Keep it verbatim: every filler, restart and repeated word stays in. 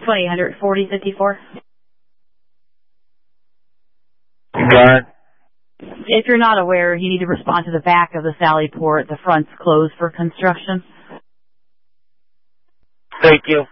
twenty, one forty, fifty-four. Got it. If you're not aware, you need to respond to the back of the Sally port. The front's closed for construction. Thank you.